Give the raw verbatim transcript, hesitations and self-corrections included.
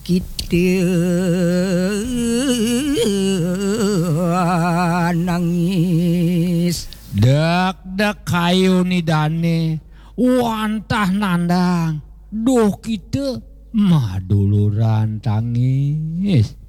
kitu nangis dek-dek kayu ni dane wantah nandang duh kita mah duluran tangis